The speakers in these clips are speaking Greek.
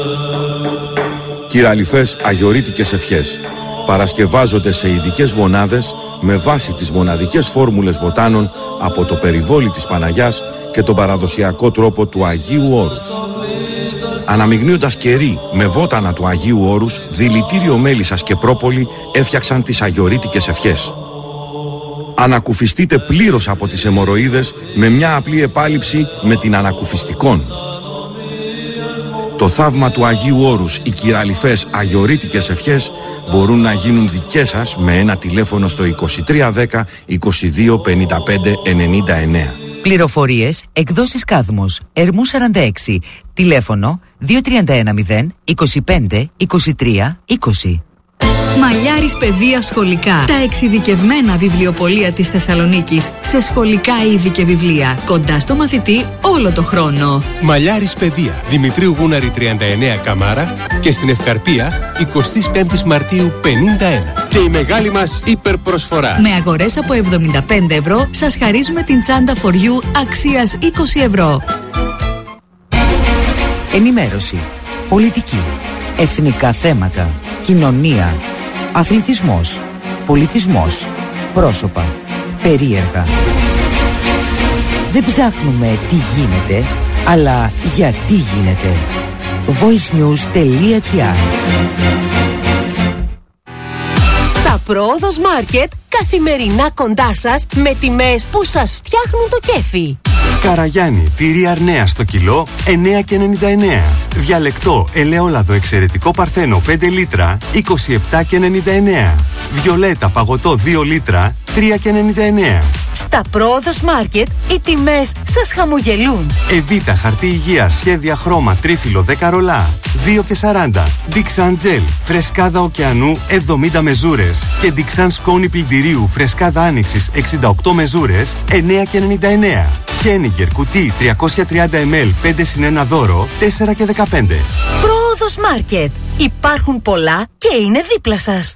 Κυραλιφές αγιορείτικες ευχές παρασκευάζονται σε ειδικές μονάδες με βάση τις μοναδικές φόρμουλες βοτάνων από το περιβόλι της Παναγιάς και τον παραδοσιακό τρόπο του Αγίου Όρους. Αναμειγνύοντας κερί με βότανα του Αγίου Όρους, δηλητήριο μέλισσας και πρόπολη έφτιαξαν τις αγιορείτικες ευχές. Ανακουφιστείτε πλήρως από τις αιμορροίδες με μια απλή επάλυψη με την ανακουφιστικόν. Το θαύμα του Αγίου Όρους, οι κυραλιφές αγιορείτικες ευχές μπορούν να γίνουν δικές σας με ένα τηλέφωνο στο 2310 22 55 99. Πληροφορίες, εκδόσεις Κάδμος, Ερμού 46, τηλέφωνο 2310 25 23 20. Μαλιάρης Παιδεία Σχολικά. Τα εξειδικευμένα βιβλιοπωλεία της Θεσσαλονίκης σε σχολικά είδη και βιβλία. Κοντά στο μαθητή όλο το χρόνο. Μαλιάρης Παιδεία. Δημητρίου Γούναρη 39 Καμάρα και στην Ευκαρπία 25 Μαρτίου 51. Και η μεγάλη μας υπερπροσφορά. Με αγορές από 75 ευρώ σας χαρίζουμε την τσάντα for you αξίας 20 ευρώ. Ενημέρωση, πολιτική, εθνικά θέματα, κοινωνία, αθλητισμός, πολιτισμός, πρόσωπα, περίεργα. Δεν ψάχνουμε τι γίνεται, αλλά γιατί γίνεται. voicenews.gr. Τα Πρόοδος Μάρκετ καθημερινά κοντά σας με τιμές που σας φτιάχνουν το κέφι. Καραγιάννη, τυρί Αρνέα στο κιλό 9,99. Διαλεκτό ελαιόλαδο εξαιρετικό παρθένο 5 λίτρα 27,99. Βιολέτα παγωτό 2 λίτρα 3,99. Στα Πρόοδος Μάρκετ οι τιμές σας χαμογελούν. Εβίτα χαρτί υγείας σχέδια χρώμα τρίφυλλο 10 ρολά 2,40. Dixan Gel φρεσκάδα ωκεανού 70 μεζούρες και Dixan σκόνη πλυντηρίου φρεσκάδα άνοιξης 68 μεζούρες 9,99. Χένιγκερ κουτί 330 ml 5+1 δώρο 4,15. Πρόοδος Μάρκετ. Υπάρχουν πολλά και είναι δίπλα σας.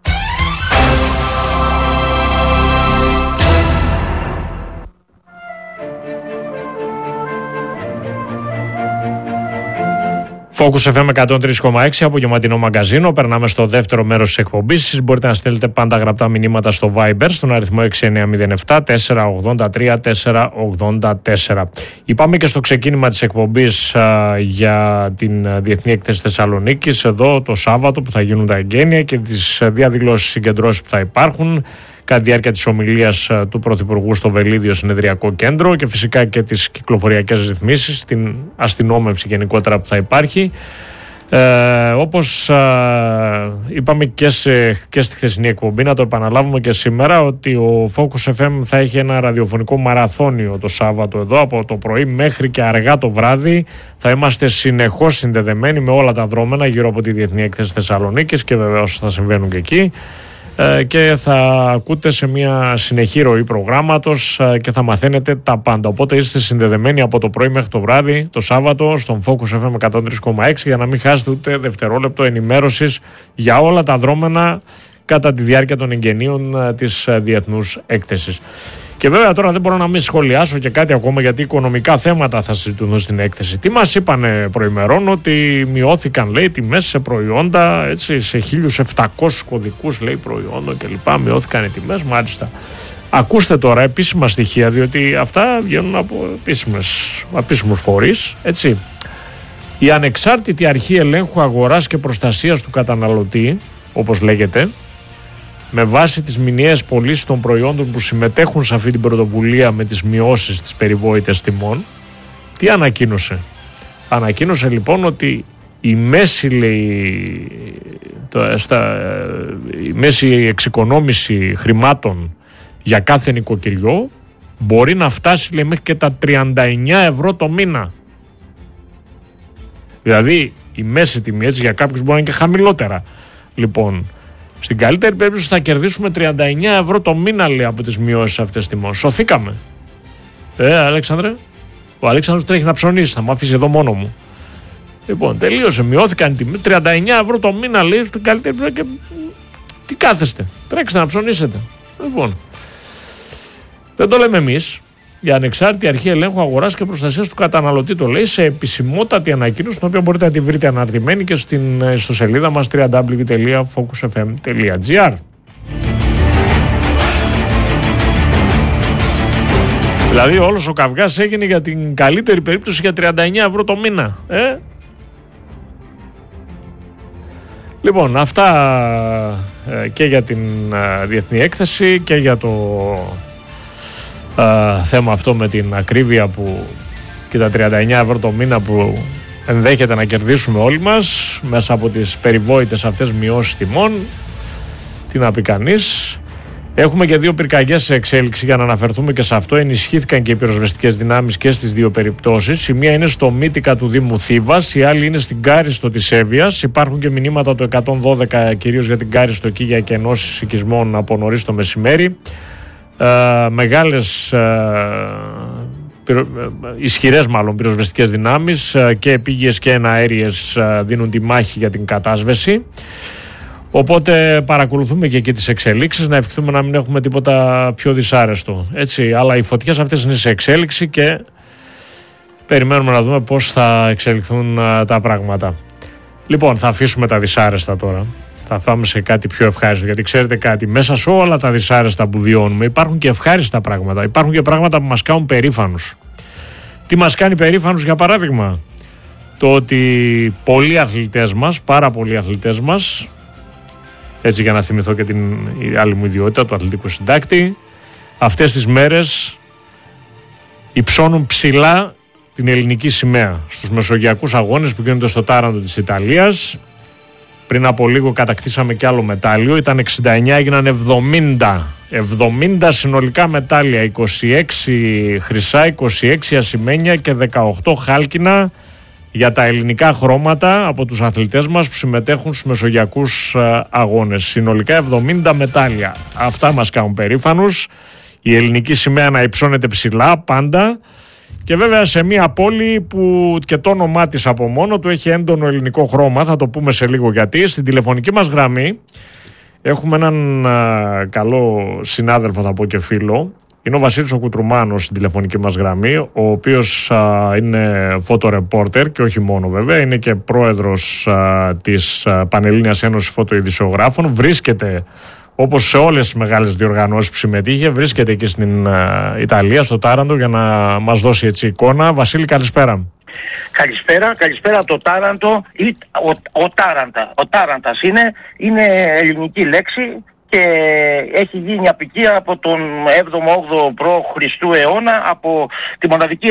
Focus FM 103,6 απογευματινό μαγκαζίνο. Περνάμε στο δεύτερο μέρος της εκπομπής. Εσείς μπορείτε να στείλετε πάντα γραπτά μηνύματα στο Viber στον αριθμό 6907 483 484. Είπαμε και στο ξεκίνημα της εκπομπής για την Διεθνή Έκθεση Θεσσαλονίκης εδώ το Σάββατο που θα γίνουν τα εγγένεια και τις διαδηλώσεις συγκεντρώσεις που θα υπάρχουν κατά τη διάρκεια της ομιλίας του Πρωθυπουργού στο Βελίδιο Συνεδριακό Κέντρο και φυσικά και τις κυκλοφοριακές ρυθμίσεις, την αστυνόμευση γενικότερα που θα υπάρχει. Όπως είπαμε και στη χθεσινή εκπομπή, να το επαναλάβουμε και σήμερα, ότι ο Focus FM θα έχει ένα ραδιοφωνικό μαραθώνιο το Σάββατο εδώ από το πρωί μέχρι και αργά το βράδυ. Θα είμαστε συνεχώς συνδεδεμένοι με όλα τα δρόμενα γύρω από τη Διεθνή Έκθεση Θεσσαλονίκης και βεβαίως θα συμβαίνουν και εκεί. Και θα ακούτε σε μια συνεχή ροή προγράμματος και θα μαθαίνετε τα πάντα. Οπότε είστε συνδεδεμένοι από το πρωί μέχρι το βράδυ το Σάββατο στον Focus FM 103,6 για να μην χάσετε ούτε δευτερόλεπτο ενημέρωσης για όλα τα δρόμενα κατά τη διάρκεια των εγγενείων της Διεθνούς Έκθεσης. Και βέβαια τώρα δεν μπορώ να μην σχολιάσω και κάτι ακόμα, γιατί οικονομικά θέματα θα συζητούν στην έκθεση. Τι μας είπανε προημερών? Ότι μειώθηκαν, λέει, τιμές σε προϊόντα, έτσι, σε 1.700 κωδικούς, λέει, προϊόντων κλπ. Μειώθηκαν οι τιμές, μάλιστα. Ακούστε τώρα επίσημα στοιχεία, διότι αυτά βγαίνουν από επίσημους φορείς, έτσι. Η Ανεξάρτητη Αρχή Ελέγχου Αγοράς και Προστασίας του Καταναλωτή, όπως λέγεται, με βάση τις μηνιαίες πωλήσεις των προϊόντων που συμμετέχουν σε αυτή την πρωτοβουλία με τις μειώσεις της περιβόητες τιμών, τι ανακοίνωσε? Ανακοίνωσε λοιπόν ότι η μέση, λέει, η μέση εξοικονόμηση χρημάτων για κάθε νοικοκυριό μπορεί να φτάσει, λέει, μέχρι και τα 39 ευρώ το μήνα. Δηλαδή η μέση τιμή, έτσι, για κάποιους μπορεί να είναι και χαμηλότερα. Λοιπόν, στην καλύτερη περίπτωση θα κερδίσουμε 39 ευρώ το μήνα, λέει, από τις μειώσεις αυτές τιμών. Σωθήκαμε. Αλέξανδρε. Ο Αλέξανδρος τρέχει να ψωνίσει, θα μ' αφήσει εδώ μόνο μου. Λοιπόν, τελείωσε. Μειώθηκαν οι τιμές. 39 ευρώ το μήνα, λέει, στην καλύτερη περίπτωση. Και τι κάθεστε? Τρέξτε να ψωνίσετε. Λοιπόν, δεν το λέμε εμείς. η Ανεξάρτητη Αρχή Ελέγχου Αγοράς και Προστασίας του Καταναλωτή, το λέει σε επισημότατη ανακοίνωση, την οποία μπορείτε να τη βρείτε αναρτημένη και στην ιστοσελίδα μας www.focusfm.gr. Δηλαδή όλος ο καυγάς έγινε για την καλύτερη περίπτωση για 39 ευρώ το μήνα. Λοιπόν, αυτά και για την διεθνή έκθεση και για το θέμα αυτό με την ακρίβεια και τα 39 ευρώ το μήνα που ενδέχεται να κερδίσουμε όλοι μας μέσα από τις περιβόητες αυτές μειώσεις τιμών. Τι να πει κανείς. Έχουμε και 2 πυρκαγιές σε εξέλιξη, για να αναφερθούμε και σε αυτό. Ενισχύθηκαν και οι πυροσβεστικές δυνάμεις και στις 2 περιπτώσεις. Η μία είναι στο Μύτικα του Δήμου Θήβας, η άλλη είναι στην Κάριστο της Εύβοιας. Υπάρχουν και μηνύματα το 112 κυρίως για την Κάριστο εκεί, για εκενώσεις οικισμών από νωρίς το μεσημέρι. Μεγάλες ισχυρές πυροσβεστικές δυνάμεις και επίγειες και εναέριες δίνουν τη μάχη για την κατάσβεση. Οπότε παρακολουθούμε και εκεί τις εξελίξεις, να ευχηθούμε να μην έχουμε τίποτα πιο δυσάρεστο. Έτσι, αλλά οι φωτιές αυτές είναι σε εξέλιξη και περιμένουμε να δούμε πώς θα εξελιχθούν τα πράγματα. Λοιπόν, θα αφήσουμε τα δυσάρεστα τώρα. Θα πάμε σε κάτι πιο ευχάριστο, γιατί ξέρετε κάτι, μέσα σε όλα τα δυσάρεστα που βιώνουμε υπάρχουν και ευχάριστα πράγματα. Υπάρχουν και πράγματα που μας κάνουν περήφανους. Τι μας κάνει περήφανους, για παράδειγμα? Το ότι πολλοί αθλητές μας, πάρα πολλοί αθλητές μας, έτσι για να θυμηθώ και την άλλη μου ιδιότητα του αθλητικού συντάκτη, αυτές τις μέρες υψώνουν ψηλά την ελληνική σημαία στους μεσογειακούς αγώνες που γίνονται στο Τάραντο της Ιταλίας. Πριν από λίγο κατακτήσαμε κι άλλο μετάλλιο, ήταν 69, έγιναν 70 συνολικά μετάλλια, 26 χρυσά, 26 ασημένια και 18 χάλκινα για τα ελληνικά χρώματα από τους αθλητές μας που συμμετέχουν στους μεσογειακούς αγώνες. Συνολικά 70 μετάλλια. Αυτά μας κάνουν περήφανους. Η ελληνική σημαία να υψώνεται ψηλά πάντα, και βέβαια σε μια πόλη που και το όνομά της από μόνο του έχει έντονο ελληνικό χρώμα. Θα το πούμε σε λίγο γιατί. Στην τηλεφωνική μας γραμμή έχουμε έναν καλό συνάδελφο, θα πω και φίλο. Είναι ο Βασίλης ο Κουτρουμάνος στην τηλεφωνική μας γραμμή, ο οποίος είναι φωτορεπόρτερ και όχι μόνο βέβαια, είναι και πρόεδρος της Πανελλήνιας Ένωσης Φωτοειδησιογράφων. Βρίσκεται, όπως σε όλες τις μεγάλες διοργανώσεις που συμμετείχε, βρίσκεται εκεί στην Ιταλία, στο Τάραντο, για να μας δώσει έτσι εικόνα. Βασίλη, καλησπέρα. Καλησπέρα. Το Τάραντο, ο Τάραντας είναι ελληνική λέξη και έχει γίνει απικία από τον 7ο-8ο π.Χ. αιώνα, από τη μοναδική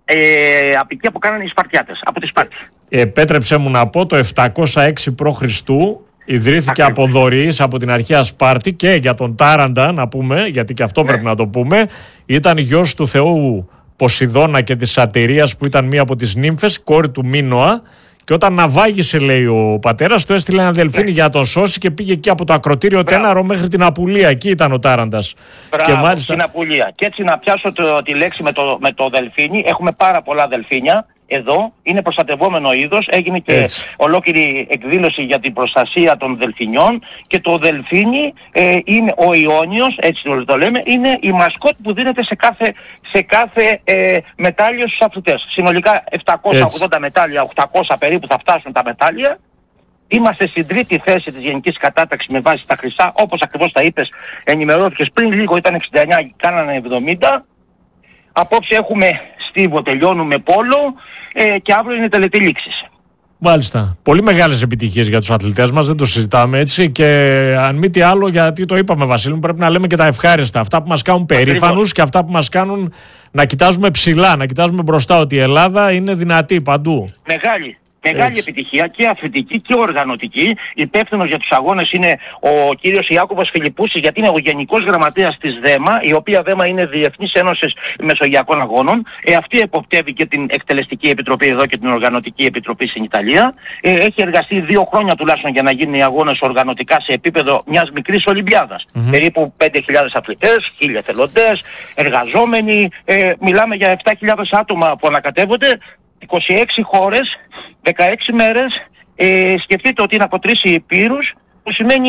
απικία που κάνανε οι Σπαρτιάτες, από τη Σπάρτη. Επέτρεψέ μου να πω, το 706 π.Χ. ιδρύθηκε από Δωρείς, από την αρχαία Σπάρτη, και για τον Τάραντα να πούμε, γιατί και αυτό πρέπει να το πούμε, ήταν γιος του θεού Ποσειδώνα και της Σατηρίας, που ήταν μία από τις νύμφες, κόρη του Μίνωα, και όταν ναυάγησε, λέει, ο πατέρας του, έστειλε ένα δελφίνι για να τον σώσει και πήγε εκεί από το ακροτήριο Τέναρο μέχρι την Απουλία. Εκεί ήταν ο Τάραντας. Και μάλιστα στην Απουλία. Και έτσι να πιάσω τη λέξη με το δελφίνι. Έχουμε πάρα πολλά δελφίνια εδώ, είναι προστατευόμενο είδος, έγινε και ολόκληρη εκδήλωση για την προστασία των δελφινιών, και το δελφίνι είναι ο Ιόνιος, έτσι το λέμε, είναι η μασκότ που δίνεται σε κάθε μετάλλιο στους αθλητές. Συνολικά 780 μετάλλια, 800 περίπου θα φτάσουν τα μετάλλια. Είμαστε στην 3η θέση της γενικής κατάταξης με βάση τα χρυσά, όπως ακριβώς τα είπες, ενημερώθηκες πριν λίγο, ήταν 69, κάνανε 70. Απόψε έχουμε στίβο, τελειώνουμε πόλο και αύριο είναι τελετή λήξης. Μάλιστα. Πολύ μεγάλες επιτυχίες για τους αθλητές μας, δεν το συζητάμε έτσι. Και αν μη τι άλλο, γιατί το είπαμε, Βασίλη μου, πρέπει να λέμε και τα ευχάριστα. Αυτά που μας κάνουν περήφανους και αυτά που μας κάνουν να κοιτάζουμε ψηλά, να κοιτάζουμε μπροστά, ότι η Ελλάδα είναι δυνατή παντού. Μεγάλη επιτυχία και αθλητική και οργανωτική. Υπεύθυνος για τους αγώνες είναι ο κύριος Ιάκωβος Φιλιππούσης, γιατί είναι ο Γενικός Γραμματέας της ΔΕΜΑ, η οποία ΔΕΜΑ είναι Διεθνής Ένωσης Μεσογειακών Αγώνων. Αυτή εποπτεύει και την Εκτελεστική Επιτροπή εδώ και την Οργανωτική Επιτροπή στην Ιταλία. Έχει εργαστεί 2 χρόνια τουλάχιστον για να γίνουν οι αγώνες οργανωτικά σε επίπεδο μιας μικρής Ολυμπιάδας. Περίπου 5.000 αθλητές, 1.000 εθελοντές, εργαζόμενοι. Μιλάμε για 7.000 άτομα που ανακατεύονται. 26 χώρες, 16 μέρες, σκεφτείτε ότι είναι από 3 υπήρους, που σημαίνει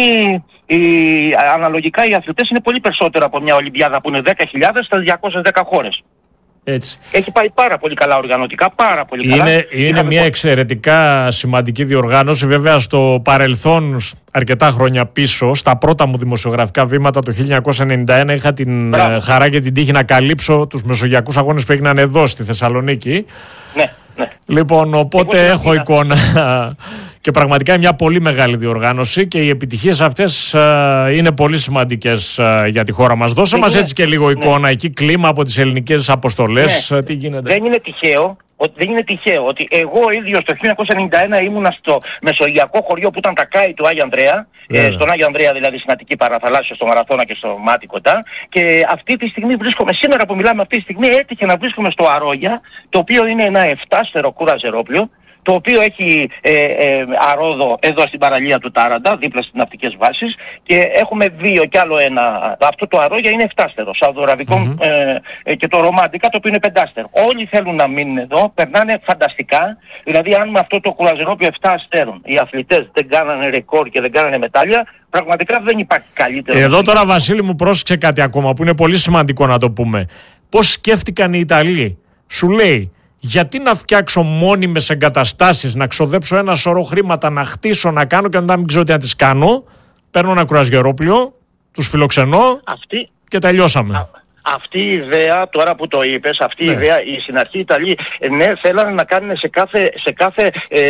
αναλογικά οι αθλητές είναι πολύ περισσότερο από μια Ολυμπιάδα που είναι 10.000 στα 210 χώρες. Έτσι. Έχει πάει πάρα πολύ καλά οργανωτικά, πάρα πολύ καλά. Είναι μια εξαιρετικά σημαντική διοργάνωση. Βέβαια, στο παρελθόν, αρκετά χρόνια πίσω, στα πρώτα μου δημοσιογραφικά βήματα το 1991, είχα την χαρά και την τύχη να καλύψω τους μεσογειακούς αγώνες που έγιναν εδώ στη Θεσσαλονίκη. Ναι. Λοιπόν, οπότε έχω εικόνα και πραγματικά είναι μια πολύ μεγάλη διοργάνωση και οι επιτυχίες αυτές είναι πολύ σημαντικές για τη χώρα μας. Δώσε μας έτσι και λίγο εικόνα εκεί, κλίμα από τις ελληνικές αποστολές, τι γίνεται. Δεν είναι τυχαίο ότι εγώ ίδιος το 1991 ήμουνα στο μεσογειακό χωριό που ήταν τα Κάη του Άγιο Ανδρέα, στον Άγιο Ανδρέα δηλαδή στην Αττική Παραθαλάσσιο, στο Μαραθώνα και στο Μάτι κοντά, και αυτή τη στιγμή βρίσκομαι, σήμερα που μιλάμε αυτή τη στιγμή, έτυχε να βρίσκομαι στο Αρόγια, το οποίο είναι ένα 7στερο κουραζερόπλιο, το οποίο έχει αρόδο εδώ στην παραλία του Τάραντα, δίπλα στις ναυτικές βάσεις, και έχουμε δύο κι άλλο ένα. Αυτό το Αρόγια είναι 7στερο, Σαουδοραβικό και το Ρομάντικα, το οποίο είναι 5στερο. Όλοι θέλουν να μείνουν εδώ, περνάνε φανταστικά. Δηλαδή, αν με αυτό το κουραζερόπλιο 7 αστέρων οι αθλητές δεν κάνανε ρεκόρ και δεν κάνανε μετάλλια, πραγματικά δεν υπάρχει καλύτερο. Εδώ τώρα, Βασίλη μου, πρόσεξε κάτι ακόμα που είναι πολύ σημαντικό να το πούμε. Πώς σκέφτηκαν οι Ιταλοί. Σου λέει, γιατί να φτιάξω μόνιμες εγκαταστάσεις, να ξοδέψω ένα σωρό χρήματα, να χτίσω, να κάνω και μετά μην ξέρω τι να τις κάνω. Παίρνω ένα κουραζιερόπλιο, τους φιλοξενώ και τελειώσαμε. Αυτή η ιδέα, τώρα που το είπες, αυτή η ιδέα, στην αρχή οι Ιταλοί, θέλανε να κάνουν σε κάθε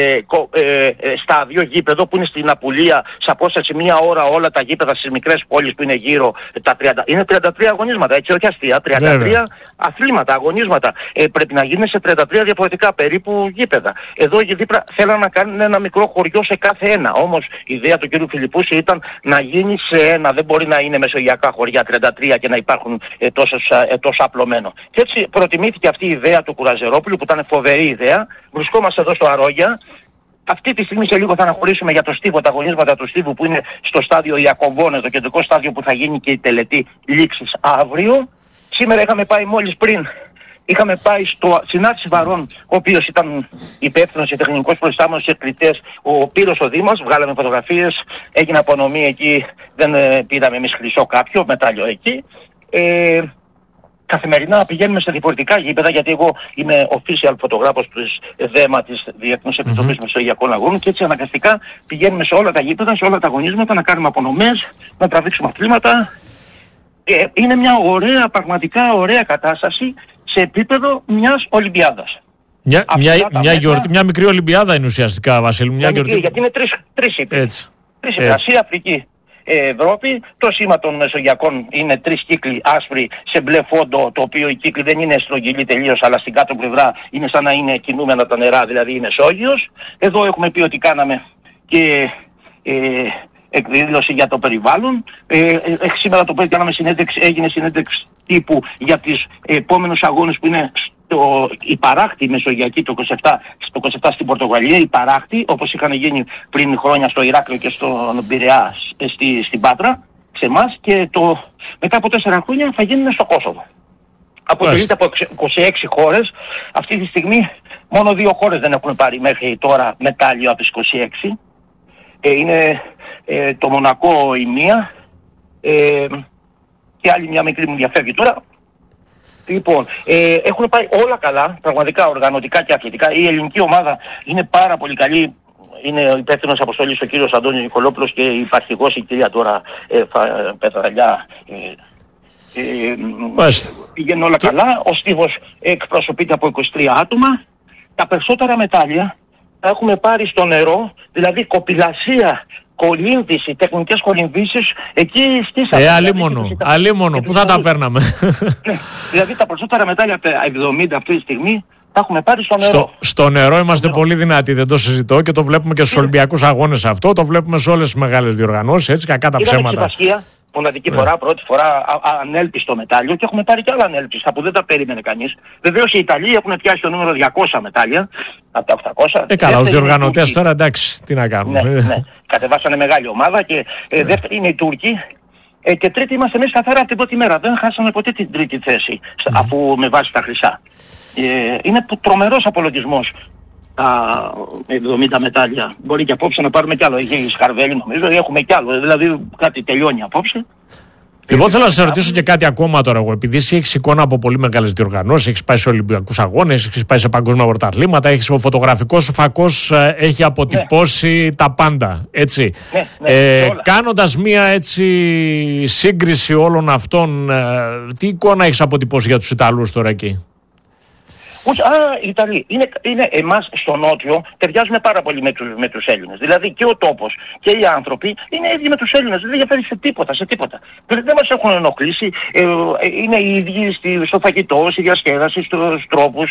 στάδιο γήπεδο που είναι στην Απουλία, σε απόσταση 1 ώρα όλα τα γήπεδα στις μικρές πόλεις που είναι γύρω, είναι 33 αγωνίσματα, έτσι, όχι αστεία, 33 αθλήματα, αγωνίσματα. Πρέπει να γίνουν σε 33 διαφορετικά περίπου γήπεδα. Εδώ οι δίπλα θέλανε να κάνουν ένα μικρό χωριό σε κάθε ένα. Όμως η ιδέα του κ. Φιλιππούση ήταν να γίνει σε ένα, δεν μπορεί να είναι μεσογειακά χωριά 33 και να υπάρχουν τόσο απλωμένο. Και έτσι προτιμήθηκε αυτή η ιδέα του κουραζερόπουλου, που ήταν φοβερή ιδέα. Βρισκόμαστε εδώ στο Αρόγια. Αυτή τη στιγμή σε λίγο θα αναχωρήσουμε για το Στίβο, τα αγωνίσματα του Στίβου που είναι στο στάδιο Ιακωβώνε, το κεντρικό στάδιο που θα γίνει και η τελετή λήξης αύριο. Σήμερα είχαμε πάει στο συνάντηση Βαρών, ο οποίος ήταν υπεύθυνος και τεχνικός προϊστάμενος και κριτές, ο Πύρος ο Δήμας, βγάλαμε φωτογραφίες, έγινε απονομή εκεί, δεν πήραμε εμείς χρυσό κάποιο, μετάλλιο εκεί. Καθημερινά πηγαίνουμε σε διαφορετικά γήπεδα, γιατί εγώ είμαι official φωτογράφος της ΔΕΜΑ, της Διεθνούς Επιτροπής Μεσογειακών Αγώνων, και έτσι αναγκαστικά πηγαίνουμε σε όλα τα γήπεδα, σε όλα τα αγωνίσματα, να κάνουμε απονομές, να τραβήξουμε αθλήματα. Είναι μια ωραία, πραγματικά ωραία κατάσταση σε επίπεδο μιας Ολυμπιάδας. Μια μικρή Ολυμπιάδα είναι ουσιαστικά, Βασίλη. Μια μικρή, γιατί είναι τρεις ύπνοι. Ασία, Αφρική, Ευρώπη. Το σήμα των Μεσογειακών είναι 3 κύκλοι άσπροι σε μπλε φόντο, το οποίο οι κύκλοι δεν είναι στρογγυλοί τελείως, αλλά στην κάτω πλευρά είναι σαν να είναι κινούμενα τα νερά, δηλαδή η Μεσόγειος. Εδώ έχουμε πει ότι κάναμε και εκδήλωση για το περιβάλλον. Σήμερα το πρωί έγινε συνέντευξη τύπου για τις επόμενους αγώνες που είναι η Παράκτη Μεσογειακή το 27 στην Πορτογαλία, η Παράκτη, όπως είχαν γίνει πριν χρόνια στο Ηράκλειο και στον Πειραιά στην Πάτρα, σε εμάς, και μετά από 4 χρόνια θα γίνουν στο Κόσοβο. Αποτελείται από 26 χώρες. Αυτή τη στιγμή μόνο 2 χώρες δεν έχουν πάρει μέχρι τώρα μετάλλιο από τις 26. Είναι το Μονακό η μία, και άλλη μια μικρή μου διαφεύγει τώρα. Λοιπόν, έχουν πάει όλα καλά, πραγματικά οργανωτικά και αθλητικά. Η ελληνική ομάδα είναι πάρα πολύ καλή. Είναι ο υπεύθυνος αποστολής ο κύριος Αντώνης Νικολόπουλος και η υπαρχηγός η κυρία τώρα Πετραλιά. Πηγαίνουν όλα καλά. Ο Στίβος εκπροσωπείται από 23 άτομα. Τα περισσότερα μετάλλια τα έχουμε πάρει στο νερό, δηλαδή κοπηλασία, κολύμβηση, τεχνικές κολυμβήσεις, εκεί στήσαμε. Αλίμονο, πού θα τα παίρναμε. Ναι, δηλαδή τα περισσότερα μετάλλια, τα 70 αυτή τη στιγμή, τα έχουμε πάρει στο νερό. Στο νερό είμαστε πολύ δυνατοί, δεν το συζητώ, και το βλέπουμε και στους Ολυμπιακούς Αγώνες αυτό, το βλέπουμε σε όλες τις μεγάλες διοργανώσεις, έτσι, κακά τα ψέματα. Μοναδική φορά, πρώτη φορά ανέλπιστο μετάλλιο, και έχουμε πάρει και άλλα ανέλπιστα που δεν τα περίμενε κανείς. Βεβαίως οι Ιταλοί έχουν πιάσει το νούμερο 200 μετάλλια από τα 800. Καλά, ως διοργανωτές τώρα, εντάξει, τι να κάνουμε. Ναι. Κατεβάσανε μεγάλη ομάδα, και δεύτερη είναι οι Τούρκοι, και τρίτη είμαστε εμείς καθαρά από την πρώτη μέρα. Δεν χάσαμε ποτέ την τρίτη θέση, αφού με βάση τα χρυσά. Είναι τρομερός απολογισμός. Τα 70 μετάλλια. Μπορεί και απόψε να πάρουμε κι άλλο. Έχει Σκαρβέλη νομίζω, έχουμε κι άλλο. Δηλαδή κάτι τελειώνει απόψε. Λοιπόν, θέλω να σε ρωτήσω και κάτι ακόμα τώρα εγώ. Επειδή εσύ έχεις εικόνα από πολύ μεγάλες διοργανώσεις, έχεις πάει σε Ολυμπιακούς Αγώνες, έχεις πάει σε παγκόσμια πρωταθλήματα, ο φωτογραφικός σου φακός έχει αποτυπώσει τα πάντα. Έτσι. Κάνοντας μία έτσι σύγκριση όλων αυτών, τι εικόνα έχεις αποτυπώσει για τους Ιταλούς τώρα εκεί? Όχι, οι Ιταλοί. Είναι εμάς στο Νότιο ταιριάζουμε πάρα πολύ με τους Έλληνες. Δηλαδή και ο τόπος και οι άνθρωποι είναι ίδιοι με τους Έλληνες. Δεν διαφέρει σε τίποτα. Δεν μας έχουν ενοχλήσει. Είναι οι ίδιοι στο φαγητό, στη διασκέδαση, στους τρόπους.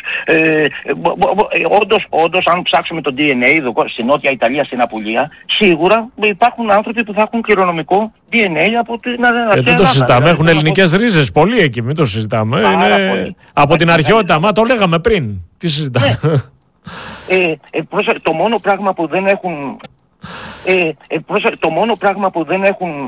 Όντως, αν ψάξουμε το DNA εδώ στη Νότια Ιταλία, στην Απουλία, σίγουρα υπάρχουν άνθρωποι που θα έχουν κληρονομικό DNA από την αρχαία. Δεν το συζητάμε. Έχουν ελληνικές ρίζες πολλοί εκεί. Μην το συζητάμε. Είναι από την αρχαιότητα. Μα το λέγαμε πριν. Τι συζητάμε? Το μόνο πράγμα που δεν έχουν